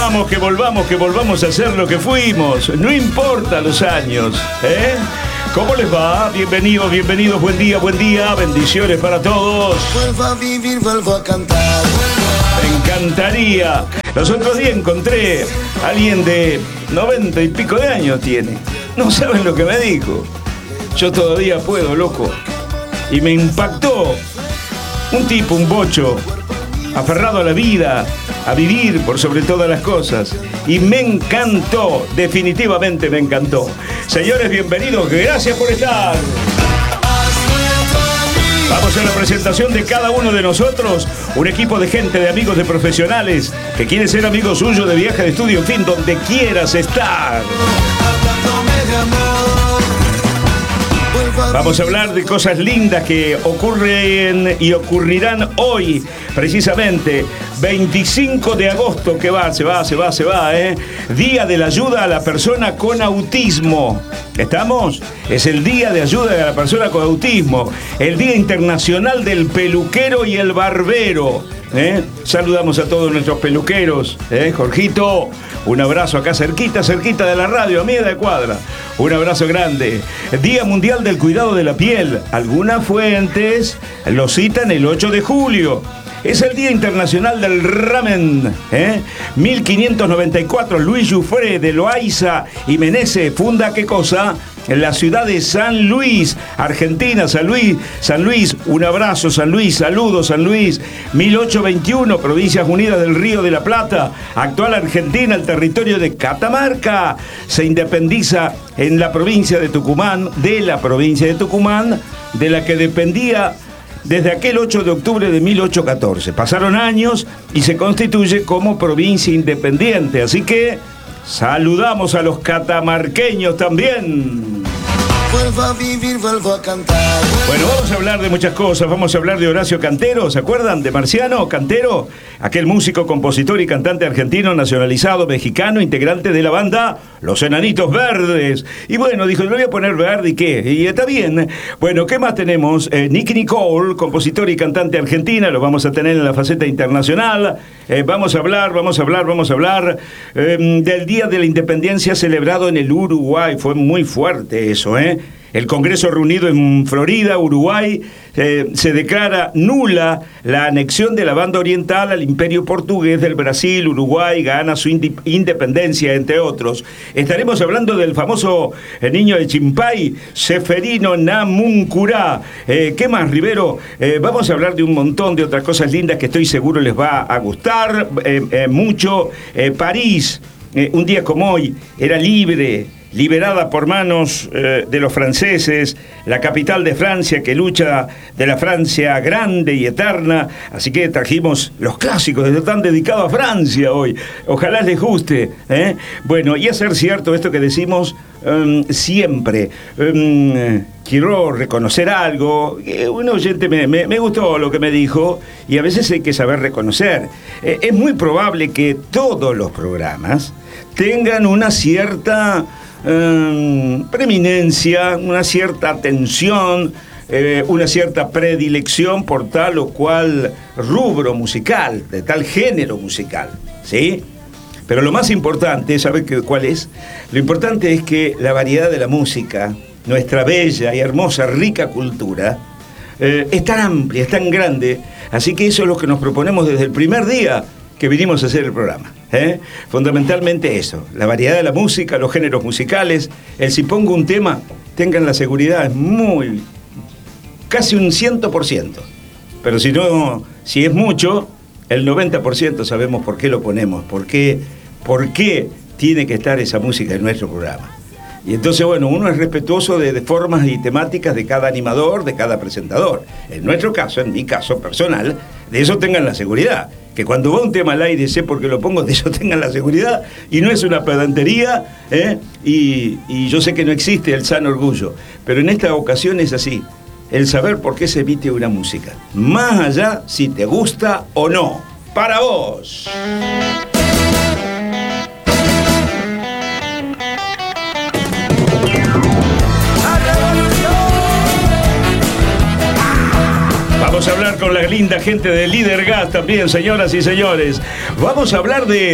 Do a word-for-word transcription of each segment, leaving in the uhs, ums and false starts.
Vamos, que volvamos, que volvamos a ser lo que fuimos. No importa los años, ¿eh? ¿Cómo les va? Bienvenidos, bienvenidos, buen día, buen día. Bendiciones para todos. Vuelvo a vivir, vuelvo a cantar. Me encantaría. Los otros días encontré a alguien de noventa y pico de años tiene. No saben lo que me dijo. Yo todavía puedo, loco. Y me impactó. Un tipo, un bocho, aferrado a la vida, a vivir por sobre todas las cosas. Y me encantó, definitivamente me encantó. Señores, bienvenidos, gracias por estar. Vamos a la presentación de cada uno de nosotros, un equipo de gente, de amigos, de profesionales, que quiere ser amigo suyo de viaje, de estudio, en fin, donde quieras estar. Vamos a hablar de cosas lindas que ocurren y ocurrirán hoy, precisamente, veinticinco de agosto, que va, se va, se va, se va, ¿eh? Día de la ayuda a la persona con autismo. ¿Estamos? Es el día de ayuda a la persona con autismo, el Día Internacional del Peluquero y el Barbero. ¿Eh? Saludamos a todos nuestros peluqueros, ¿eh? Jorgito, un abrazo acá cerquita, cerquita de la radio, a media de cuadra. Un abrazo grande. Día Mundial del Cuidado de la Piel. Algunas fuentes lo citan el ocho de julio. Es el Día Internacional del Ramen. ¿eh? mil quinientos noventa y cuatro, Luis Jufré de Loaiza y Meneses funda, ¿qué cosa? En la ciudad de San Luis, Argentina. San Luis, San Luis, un abrazo, San Luis, saludos, San Luis. mil ochocientos veintiuno, Provincias Unidas del Río de la Plata, actual Argentina, el territorio de Catamarca, se independiza en la provincia de Tucumán, de la provincia de Tucumán, de la que dependía desde aquel ocho de octubre de mil ochocientos catorce. Pasaron años y se constituye como provincia independiente, así que saludamos a los catamarqueños también. Vuelvo a vivir, vuelvo a cantar. Bueno, vamos a hablar de muchas cosas. Vamos a hablar de Horacio Cantero. ¿Se acuerdan de Marciano Cantero? Aquel músico, compositor y cantante argentino nacionalizado, mexicano, integrante de la banda Los Enanitos Verdes. Y bueno, dijo, le voy a poner verde y qué. Y está bien. Bueno, ¿qué más tenemos? Eh, Nicky Nicole, compositor y cantante argentina. Lo vamos a tener en la faceta internacional. Eh, vamos a hablar, vamos a hablar, vamos a hablar eh, del Día de la Independencia celebrado en el Uruguay. Fue muy fuerte eso, ¿eh? El Congreso reunido en Florida, Uruguay, eh, se declara nula la anexión de la banda oriental al Imperio Portugués del Brasil. Uruguay gana su indi- independencia, entre otros. Estaremos hablando del famoso eh, niño de Chimpay, Seferino Namuncurá. Eh, ¿Qué más, Rivero? Eh, vamos a hablar de un montón de otras cosas lindas que estoy seguro les va a gustar eh, eh, mucho. Eh, París, eh, un día como hoy, era libre, liberada por manos eh, de los franceses, la capital de Francia que lucha de la Francia grande y eterna, así que trajimos los clásicos, están dedicados a Francia hoy, ojalá les guste, ¿eh? Bueno, y a ser cierto esto que decimos um, siempre, um, quiero reconocer algo, un oyente me, me, me gustó lo que me dijo, y a veces hay que saber reconocer, eh, es muy probable que todos los programas tengan una cierta Eh, preeminencia, una cierta atención, eh, una cierta predilección por tal o cual rubro musical, de tal género musical, ¿sí? Pero lo más importante, ¿sabe qué, cuál es? Lo importante es que la variedad de la música, nuestra bella y hermosa, rica cultura, eh, es tan amplia, es tan grande, así que eso es lo que nos proponemos desde el primer día que vinimos a hacer el programa. ¿eh? Fundamentalmente eso, la variedad de la música, los géneros musicales, el si pongo un tema, tengan la seguridad, es muy, casi un ciento por ciento. Pero si no, si es mucho, el noventa por ciento sabemos por qué lo ponemos, por qué, por qué tiene que estar esa música en nuestro programa. Y entonces, bueno, uno es respetuoso de, de formas y temáticas de cada animador, de cada presentador. En nuestro caso, en mi caso personal, de eso tengan la seguridad. Que cuando va un tema al aire, sé por qué lo pongo, de eso tengan la seguridad. Y no es una pedantería, ¿eh? y, y yo sé que no existe el sano orgullo. Pero en esta ocasión es así. El saber por qué se emite una música. Más allá si te gusta o no. ¡Para vos! Vamos a hablar con la linda gente de Líder Gas también, señoras y señores. Vamos a hablar de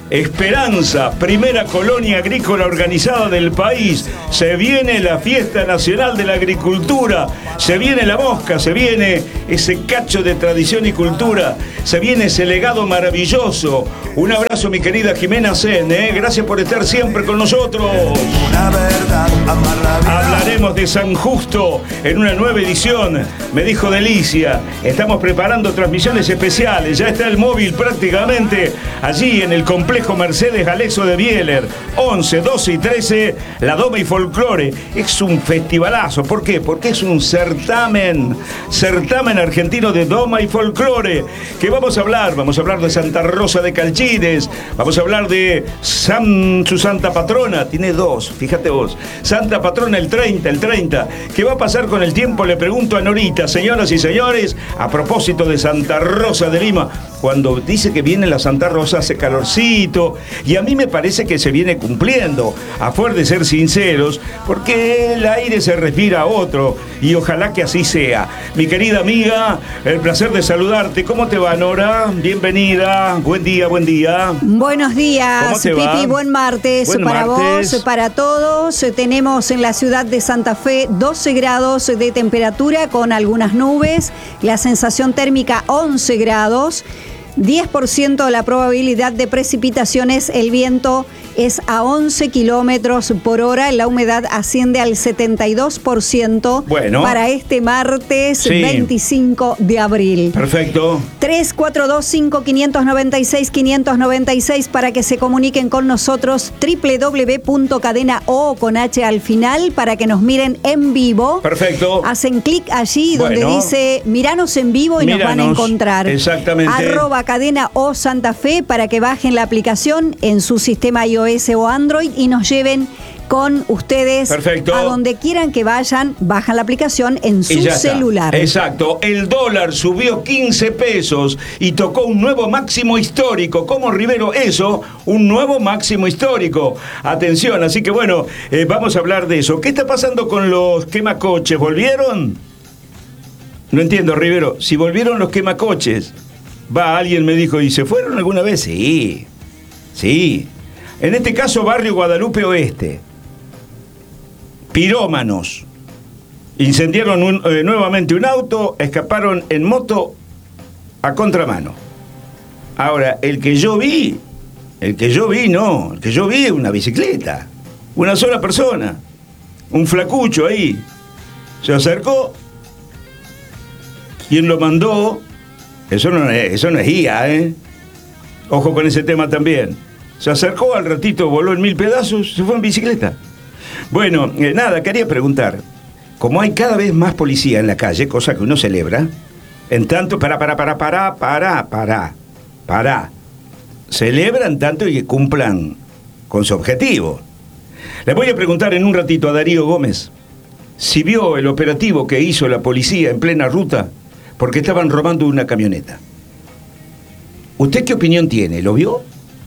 Esperanza, primera colonia agrícola organizada del país. Se viene la fiesta nacional de la agricultura, se viene la mosca, se viene ese cacho de tradición y cultura, se viene ese legado maravilloso. Un abrazo, mi querida Jimena Sen, ¿eh? Gracias por estar siempre con nosotros. Una verdad amarra vida. Hablaremos de San Justo en una nueva edición. Me dijo Delicia, estamos preparando transmisiones especiales. Ya está el móvil prácticamente allí en el complejo Mercedes Galeso de Bieler. once, doce y trece, la Doma y Folclore. Es un festivalazo. ¿Por qué? Porque es un certamen. Certamen argentino de Doma y Folclore. Que vamos a hablar. Vamos a hablar de Santa Rosa de Calchines. Vamos a hablar de San, su Santa Patrona. Tiene dos, fíjate vos. Santa Patrona el treinta, el treinta. ¿Qué va a pasar con el tiempo? Le pregunto a Norita. Señoras y señores, a propósito de Santa Rosa de Lima, cuando dice que viene la Santa Rosa hace calorcito, y a mí me parece que se viene cumpliendo, a fuerza de ser sinceros, porque el aire se respira a otro, y ojalá que así sea. Mi querida amiga, el placer de saludarte. ¿Cómo te va, Nora? Bienvenida, buen día, buen día. Buenos días, ¿Cómo te Pipi, va? buen martes Buen para martes. vos, para todos. Tenemos en la ciudad de Santa Fe doce grados de temperatura con algunas nubes, la sensación térmica once grados. diez por ciento la probabilidad de precipitaciones, el viento es a once kilómetros por hora, la humedad asciende al setenta y dos por ciento Bueno. para este martes Sí. veinticinco de abril. Perfecto. tres cuatro dos cinco, cinco nueve seis, cinco nueve seis para que se comuniquen con nosotros. doble u doble u doble u punto cadena o con H al final para que nos miren en vivo. Perfecto. Hacen clic allí donde Bueno. dice miranos en vivo y nos van a Míranos. encontrar. Exactamente. Arroba cadena o Santa Fe para que bajen la aplicación en su sistema iOS o Android y nos lleven con ustedes. Perfecto. A donde quieran que vayan, bajan la aplicación en su Y ya está. celular. Exacto. El dólar subió quince pesos y tocó un nuevo máximo histórico. ¿Cómo, Rivero? Eso, un nuevo máximo histórico. Atención, así que bueno, eh, vamos a hablar de eso. ¿Qué está pasando con los quemacoches? ¿Volvieron? No entiendo, Rivero. Si volvieron los quemacoches. Va, alguien me dijo, ¿y se fueron alguna vez? Sí, sí. En este caso, Barrio Guadalupe Oeste. Pirómanos. Incendiaron un, eh, nuevamente un auto, escaparon en moto a contramano. Ahora, el que yo vi, el que yo vi no, el que yo vi es una bicicleta, una sola persona, un flacucho ahí. Se acercó, ¿quién lo mandó? Eso no es, eso no es I A, ¿eh? Ojo con ese tema también. Se acercó, al ratito voló en mil pedazos, se fue en bicicleta. Bueno, eh, nada, quería preguntar. Como hay cada vez más policía en la calle, cosa que uno celebra, en tanto, para, para, para, para, para, para, para. Celebran tanto y que cumplan con su objetivo. Le voy a preguntar en un ratito a Darío Gómez si vio el operativo que hizo la policía en plena ruta porque estaban robando una camioneta. ¿Usted qué opinión tiene? ¿Lo vio?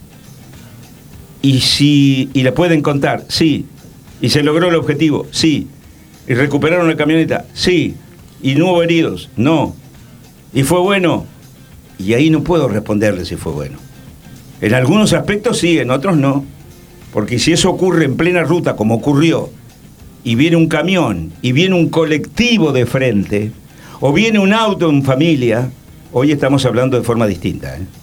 Y si y la pueden contar, sí. Y se logró el objetivo, sí. Y recuperaron la camioneta, sí. Y no hubo heridos, no. Y fue bueno. Y ahí no puedo responderle si fue bueno. En algunos aspectos sí, en otros no. Porque si eso ocurre en plena ruta, como ocurrió, y viene un camión, y viene un colectivo de frente, o viene un auto en familia, hoy estamos hablando de forma distinta, ¿eh?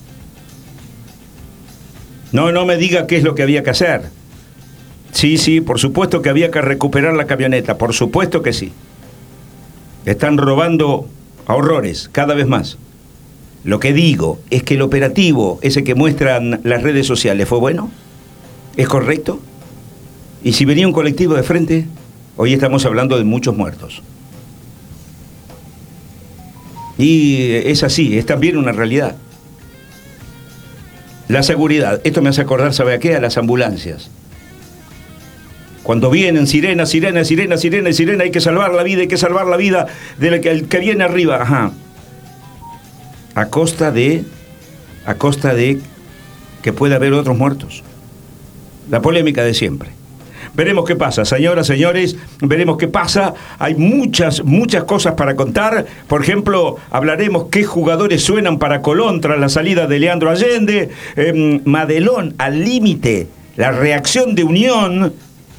No, no me diga qué es lo que había que hacer. Sí, sí, por supuesto que había que recuperar la camioneta, por supuesto que sí. Están robando a horrores, cada vez más. Lo que digo es que el operativo, ese que muestran las redes sociales, ¿fue bueno? ¿Es correcto? Y si venía un colectivo de frente, hoy estamos hablando de muchos muertos. Y es así, es también una realidad. La seguridad, esto me hace acordar, ¿sabe a qué? A las ambulancias. Cuando vienen sirena, sirena, sirena, sirena, sirena, hay que salvar la vida, hay que salvar la vida del que, que viene arriba, ajá. A costa de, a costa de que pueda haber otros muertos. La polémica de siempre. veremos qué pasa, señoras, señores, veremos qué pasa. Hay muchas, muchas cosas para contar. Por ejemplo, hablaremos qué jugadores suenan para Colón tras la salida de Leandro Allende. Eh, Madelón al límite, la reacción de Unión,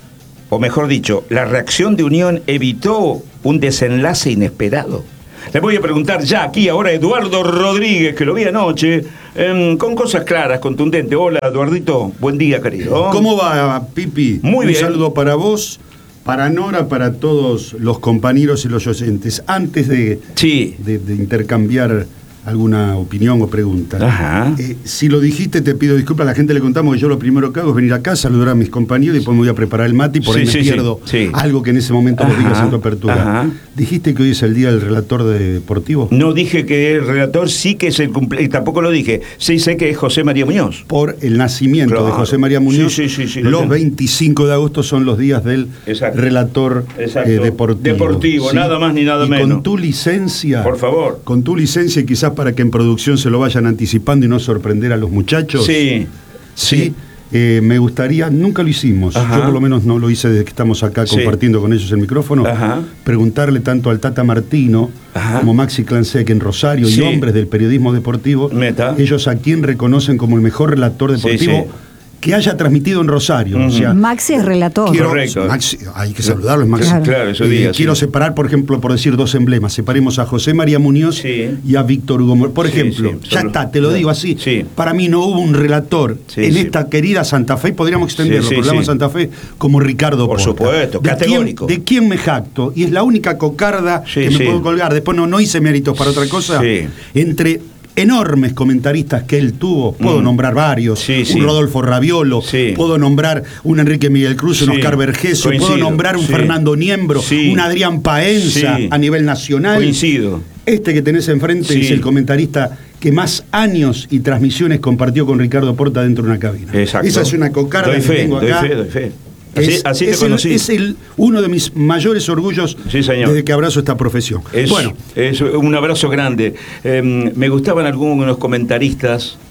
o mejor dicho, la reacción de Unión evitó un desenlace inesperado. Le voy a preguntar ya aquí ahora a Eduardo Rodríguez, que lo vi anoche, eh, con cosas claras, contundentes. Hola, Eduardito, buen día, querido. ¿Cómo va, Pipi? Muy bien. Un saludo para vos, para Nora, para todos los compañeros y los oyentes. Antes de, sí. de, de intercambiar alguna opinión o pregunta, Ajá. Eh, si lo dijiste, te pido disculpas. A la gente le contamos que yo lo primero que hago es venir acá, saludar a mis compañeros y después me voy a preparar el mate y por sí, ahí me sí, pierdo sí, sí. algo que en ese momento lo digas en tu apertura. Ajá. ¿Dijiste que hoy es el día del relator de deportivo? No dije que el relator sí que es el cumpleaños, tampoco lo dije. Sí sé que es José María Muñoz. Por el nacimiento Claro. de José María Muñoz. Sí, sí, sí, sí, los lo veinticinco de agosto son los días del Exacto. relator Exacto. eh, deportivo. Deportivo, ¿sí? nada más ni nada y menos. Con tu licencia. Por favor. Con tu licencia, y quizás para que en producción se lo vayan anticipando y no sorprender a los muchachos. Sí. Sí. Sí. Eh, me gustaría, nunca lo hicimos, Ajá. yo por lo menos no lo hice desde que estamos acá Sí. compartiendo con ellos el micrófono, Ajá. preguntarle tanto al Tata Martino Ajá. como Maxi Clansec en Rosario Sí. y hombres del periodismo deportivo, Meta. ellos a quién reconocen como el mejor relator deportivo Sí, sí. que haya transmitido en Rosario. Ujú. O sea, Maxi es relator. quiero, Correcto. Maxi, hay que saludarlo, es Maxi. Claro. Claro, eso Eh, diga, quiero sí. separar, por ejemplo, por decir dos emblemas. Separemos a José María Muñoz Sí. y a Víctor Hugo Morales. Por Sí, ejemplo, sí, ya solo- está, te lo digo así. Sí. Para mí no hubo un relator Sí, en sí. esta querida Santa Fe, podríamos extenderlo, Sí, sí, pero hablamos sí. de Santa Fe, como Ricardo Por Porta. supuesto, ¿De categórico. Quién, ¿De quién me jacto? Y es la única cocarda Sí, que me sí. puedo colgar. Después no, no hice méritos para otra cosa. Sí. Entre enormes comentaristas que él tuvo, puedo Mm. nombrar varios, Sí, un sí. Rodolfo Raviolo, Sí. puedo nombrar un Enrique Miguel Cruz, un Sí. Oscar Vergesio, puedo Coincido. nombrar un Sí. Fernando Niembro, Sí. un Adrián Paenza Sí. a nivel nacional. Coincido. Este que tenés enfrente Sí. es el comentarista que más años y transmisiones compartió con Ricardo Porta dentro de una cabina. Exacto. Esa es una cocarda Doy que fe, tengo doy acá. fe, doy fe. Así, Es, así te es el- conocí. es el- uno de mis mayores orgullos Sí, señor. desde que abrazo esta profesión. Es, bueno, es un abrazo grande. Eh, me gustaban algunos comentaristas,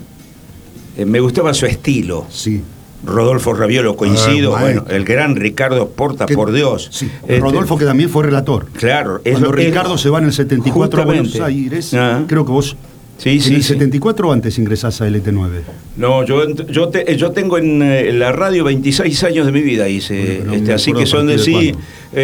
eh, me gustaba su estilo. sí. Rodolfo Raviolo, coincido. Ah, bueno, maestro. el gran Ricardo Porta, Que- por Dios. Sí, Este, Rodolfo, que también fue relator. Claro. es Cuando lo- es- Ricardo se va en el setenta y cuatro a Buenos justamente. Aires, Ah. creo que vos Sí, en sí, el sí. setenta y cuatro o antes ingresás a L T nueve. No, yo, ent- yo, te- yo tengo en, eh, la radio veintiséis años de mi vida, hice, Bueno, no este, me así acuerdo que a son de partir de sí,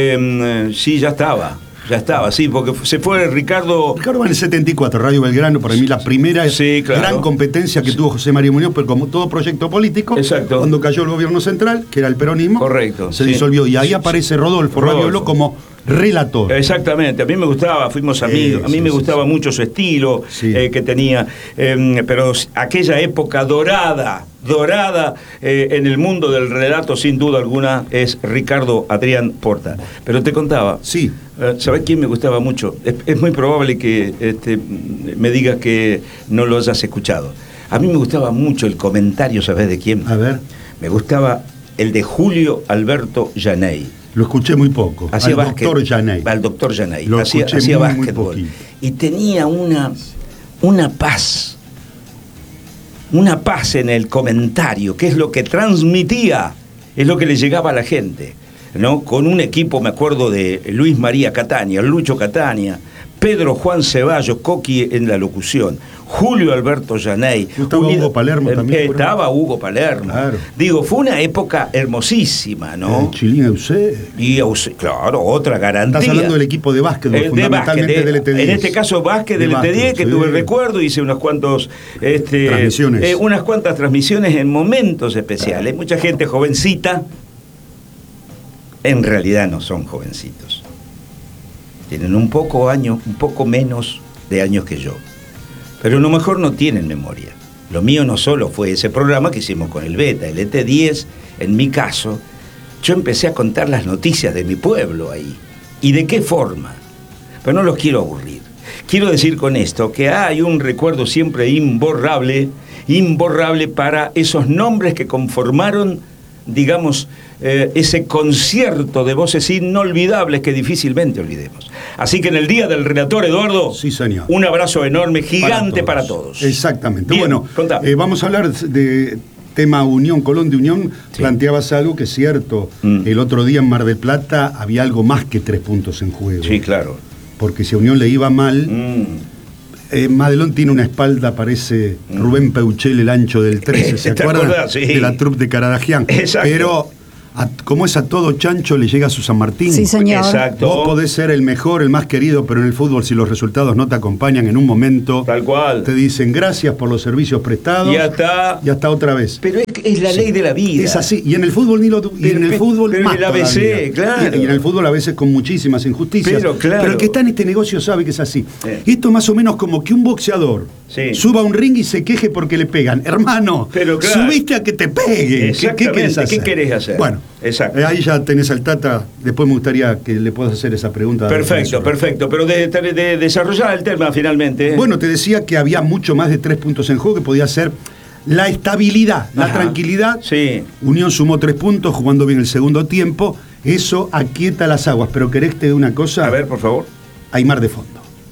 eh, sí, ya estaba, ya estaba, sí, porque se fue Ricardo. Ricardo va en el setenta y cuatro, Radio Belgrano, para mí la primera Sí, claro. gran competencia que tuvo José María Muñoz, pero como todo proyecto político, Exacto. cuando cayó el gobierno central, que era el peronismo, Correcto, se sí. disolvió. Y ahí aparece Rodolfo, Rodolfo. Raviolo como relator. Exactamente, a mí me gustaba, fuimos amigos, a mí sí, me sí, gustaba sí. mucho su estilo Sí. eh, que tenía, eh, pero aquella época dorada, dorada eh, en el mundo del relato, sin duda alguna, es Ricardo Adrián Porta. Pero te contaba, Sí. eh, ¿sabés quién me gustaba mucho? Es, es muy probable que este, me digas que no lo hayas escuchado. A mí me gustaba mucho el comentario, ¿sabés de quién? A ver, Me gustaba el de Julio Alberto Yaney. lo escuché muy poco. Hacía al básquet, doctor Yaney. Al doctor Yaney. Lo Hacía, escuché hacía muy, muy básquetbol. poquito. Y tenía una, una paz, una paz en el comentario, que es lo que transmitía, es lo que le llegaba a la gente, ¿no? Con un equipo, me acuerdo de Luis María Catania, Lucho Catania, Pedro Juan Ceballos, Coqui en la locución, Julio Alberto Yaney. Estaba Hugo Palermo eh, también, eh, por ahí. Estaba Hugo Palermo. Claro. Digo, fue una época hermosísima, ¿no? Eh, Chilín Eusebio. Y, Euse- claro, otra garantía. Estás hablando del equipo de básquetbol, Eh, de fundamentalmente básquet, del E T diez. En este caso, básquet del De E T diez, básquet, que sí. tuve el recuerdo, hice unos cuantos este, Transmisiones. eh, unas cuantas transmisiones en momentos especiales. Mucha gente jovencita, en realidad no son jovencitos. Tienen un poco años, un poco menos de años que yo. Pero a lo mejor no tienen memoria. Lo mío no solo fue ese programa que hicimos con el Beta, el E T diez, en mi caso, yo empecé a contar las noticias de mi pueblo ahí. ¿Y de qué forma? Pero no los quiero aburrir. Quiero decir con esto que hay un recuerdo siempre imborrable, imborrable para esos nombres que conformaron, digamos, eh, ese concierto de voces inolvidables que difícilmente olvidemos. Así que en el Día del Relator, Eduardo, Sí, señor. un abrazo enorme, gigante para todos. Exactamente. Bien, bueno, contá. eh, vamos a hablar de tema Unión, Colón de Unión, Sí. planteabas algo que es cierto. Mm. El otro día en Mar del Plata había algo más que tres puntos en juego. Sí, claro. Porque si a Unión le iba mal, Mm. eh, Madelón tiene una espalda, parece Mm. Rubén Peuchel, el ancho del trece, ¿se ¿Te acuerdan? acordás? Sí. De la troupe de Caradagian. Exacto. Pero a- como es a todo chancho, le llega a su San Martín. Sí, señor. Exacto. Vos podés ser el mejor, el más querido, pero en el fútbol, si los resultados no te acompañan en un momento, Tal cual. te dicen gracias por los servicios prestados. Y hasta... Y hasta otra vez. Pero es, es la ley de la vida. Es así. Y en el fútbol ni lo du- y Pero- en el fútbol pero en más el A B C, todavía. claro. Y, y en el fútbol a veces con muchísimas injusticias. Pero, claro. Pero el que está en este negocio sabe que es así. Sí. Esto es más o menos como que un boxeador Sí. suba a un ring y se queje porque le pegan. Hermano, Pero, claro. subiste a que te peguen. ¿Qué, qué Exactamente. querés hacer? ¿Qué querés hacer? Bueno, Exacto. eh, ahí ya tenés al Tata. Después me gustaría que le puedas hacer esa pregunta. Perfecto, perfecto. Pero de, de- de desarrollar el tema finalmente. Bueno, te decía que había mucho más de tres puntos en juego, que podía ser la estabilidad, la Ajá. tranquilidad. Sí. Unión sumó tres puntos jugando bien el segundo tiempo. Eso aquieta las aguas. Pero querés que te dé una cosa. A ver, por favor. Hay mar de fondo.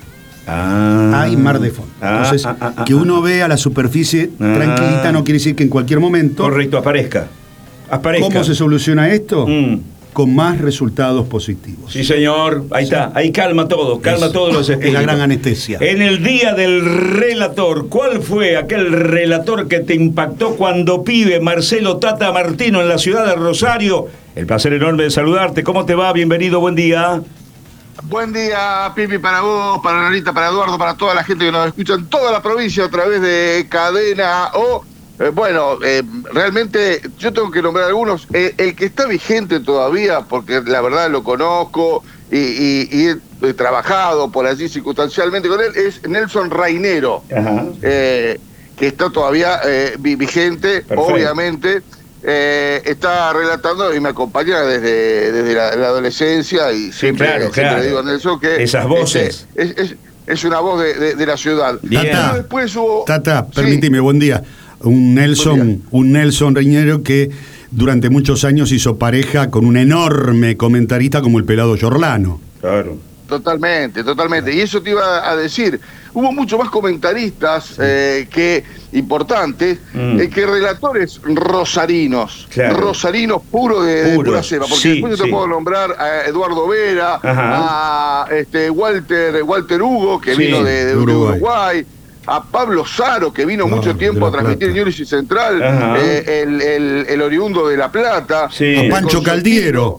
Ah. Hay mar de fondo. Ah, Entonces, ah, ah, ah, que uno vea la superficie Ah. tranquilita no quiere decir que en cualquier momento. Correcto, aparezca. Aparezca. ¿Cómo se soluciona esto? Mm. Con más resultados positivos. Sí, señor. Ahí está. Ahí calma todo. Calma Es- todos los es espíritus. la gran anestesia. En el día del relator, ¿cuál fue aquel relator que te impactó cuando pibe Marcelo Tata Martino en la ciudad de Rosario? El placer enorme de saludarte. ¿Cómo te va? Bienvenido, buen día. Buen día, Pipi, para vos, para Norita, para Eduardo, para toda la gente que nos escucha en toda la provincia a través de Cadena O. Eh, bueno, eh, realmente yo tengo que nombrar algunos. Eh, el que está vigente todavía, porque la verdad lo conozco y, y- y he, he trabajado por allí circunstancialmente con él, es Nelson Rainero, Ajá. eh, que está todavía eh, vi- vigente, Perfecto. obviamente. Eh, está relatando y me acompaña desde, desde la, la adolescencia y siempre, claro, siempre claro. le digo a Nelson que Esas voces. este, es, es- es una voz de, de- de la ciudad. Bien. Tata, Después hubo- Tata, Sí. permíteme, buen día. Un Buen Nelson, día. un Nelson Reñero que durante muchos años hizo pareja con un enorme comentarista como el pelado Giorlano. Claro. Totalmente, totalmente. Y eso te iba a decir. Hubo mucho más comentaristas eh, que importantes Mm. eh, que relatores rosarinos. Claro. Rosarinos puros de, de Puros, pura cepa. Porque sí, después yo te sí. puedo nombrar a Eduardo Vera, Ajá. a este, Walter, Walter Hugo, que Sí, vino de, de de Uruguay. Uruguay. A Pablo Saro, que vino Ah, mucho de tiempo La a transmitir en Plata. Ñuris y Central, Ajá. eh, el, el, el oriundo de La Plata. Sí. A Eh, Pancho con su Caldiero.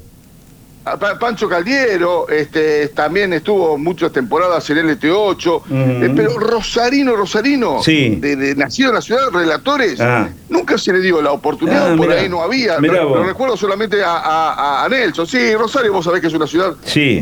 a Pa- Pancho Caldiero, este, también estuvo muchas temporadas en L T ocho, Ujú. eh, pero Rosarino, Rosarino, Sí. de, de- nacido en la ciudad, relatores, Ah. nunca se le dio la oportunidad, Ah, por mirá. ahí no había. Mirá Re- vos. Lo recuerdo solamente a, a- a Nelson. Sí, Rosario, vos sabés que es una ciudad Sí.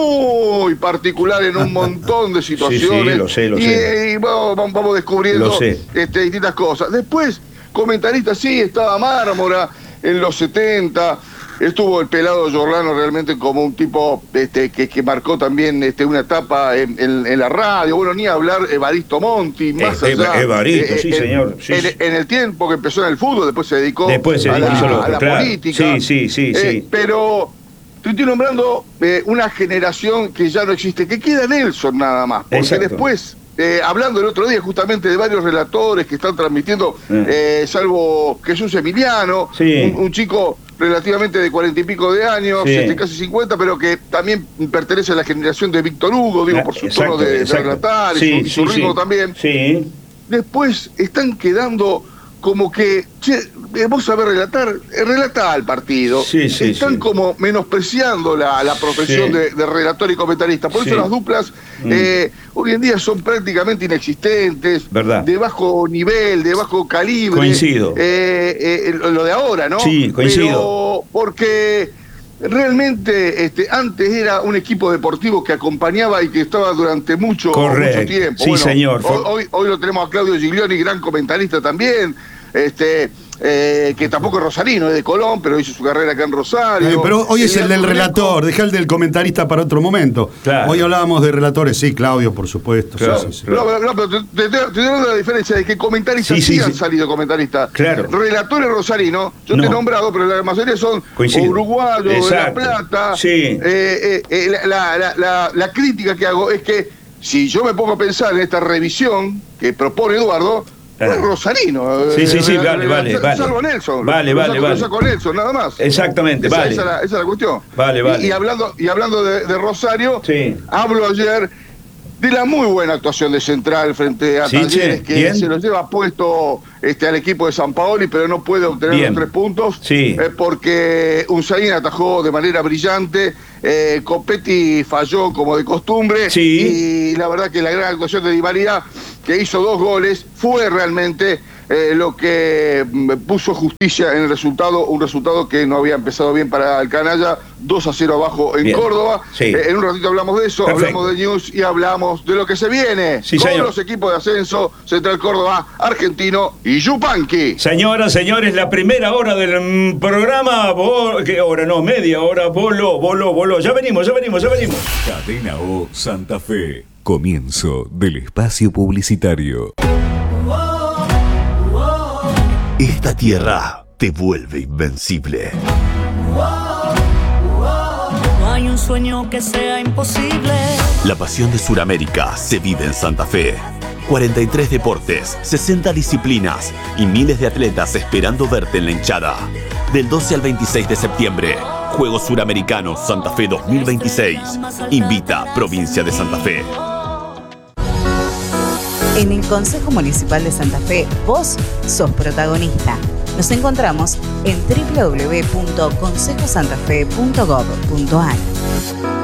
muy particular en un montón de situaciones. Sí, sí, lo sé, lo y, sé. y vamos, vamos- vamos descubriendo Lo sé. este, distintas cosas. Después, comentarista, sí, estaba Mármora en los setenta. Estuvo el pelado Giorlano realmente como un tipo este, que, que marcó también este, una etapa en, en- en la radio. Bueno, ni hablar Evaristo Monti, más Eh, allá. Eva- Evaristo, sí, en, señor, sí, en, sí. en el tiempo que empezó en el fútbol, después se dedicó, Después se a, la, hizo loco, a la claro. política. Sí, sí, sí, Eh, sí. Pero te estoy nombrando eh, una generación que ya no existe, que queda Nelson nada más. Porque Exacto. después, eh, hablando el otro día justamente de varios relatores que están transmitiendo, Eh. eh, salvo Jesús Emiliano, Sí. un, un chico relativamente de cuarenta y pico de años, Sí. este, casi cincuenta, pero que también pertenece a la generación de Víctor Hugo, digo, por su Exacto, tono de, de exacto. relatar y Sí, su, y su sí, ritmo sí. también. Sí. Después están quedando como que, che, eh, vos sabés relatar, eh, relata al partido. Sí, sí, están sí. como menospreciando la, la profesión Sí. de, de relator y comentarista. Por Sí. eso las duplas Mm. eh, hoy en día son prácticamente inexistentes, Verdad. de bajo nivel, de bajo calibre. Coincido. Eh, eh, lo de ahora, ¿no? Sí, coincido. Pero porque realmente este, antes era un equipo deportivo que acompañaba y que estaba durante mucho, Correcto. mucho tiempo. Sí, señor. Hoy, hoy, hoy lo tenemos a Claudio Giglioni, gran comentarista también, este, eh, que tampoco es rosarino, es de Colón, pero hizo su carrera acá en Rosario. Eh, pero hoy es el del Leandro relator, deja el del comentarista para otro momento. Claro. Hoy hablábamos de relatores, sí, Claudio, por supuesto. sí, Claro. sí, sí. No, pero, no, pero te, te, te- te doy la diferencia de que comentaristas Sí, sí, sí, han sí. salido comentaristas. Claro. Relatores rosarinos, yo No. te he nombrado, pero la mayoría son Coincido. uruguayos, de La Exacto. Plata. Sí. Eh, eh, eh, la, la- la- la- la crítica que hago es que si yo me pongo a pensar en esta revisión que propone Eduardo, Ah. Un rosarino. Sí, sí, sí, eh, vale, eh, vale, sal- vale. Salvo Nelson. Vale, Lo vale, saco- vale. Lo saco Nelson, nada más. Exactamente, esa, vale. Esa, es la, esa es la cuestión. Vale, Y- vale. Y, hablando, y hablando de, de Rosario, Sí. hablo ayer de la muy buena actuación de Central frente a Sí, Talleres, che, que bien. se lo lleva puesto este, al equipo de San Paoli, pero no puede obtener Bien. los tres puntos, Sí. eh, porque Unzaín atajó de manera brillante, eh, Copetti falló como de costumbre, Sí. y la verdad que la gran actuación de Di María, que hizo dos goles, fue realmente eh, lo que mm, puso justicia en el resultado, un resultado que no había empezado bien para el canalla, dos a cero abajo en Bien. Córdoba. Sí. Eh, en un ratito hablamos de eso, Perfecto. hablamos de news y hablamos de lo que se viene Sí, con señor. los equipos de ascenso, Central Córdoba, Argentino y Yupanqui. Señoras, señores, la primera hora del mm, programa, bo- ¿qué hora? No, media hora, bolo, bolo, bolo. Ya venimos, ya venimos, ya venimos. Cadena O Santa Fe. Comienzo del espacio publicitario. Esta tierra te vuelve invencible. No hay un sueño que sea imposible. La pasión de Sudamérica se vive en Santa Fe. cuarenta y tres deportes, sesenta disciplinas y miles de atletas esperando verte en la hinchada. Del doce al veintiséis de septiembre, Juegos Suramericanos Santa Fe dos mil veintiséis. Invita Provincia de Santa Fe. En el Consejo Municipal de Santa Fe, vos sos protagonista. Nos encontramos en doble u doble u doble u punto consejo santa fe punto gov punto ar.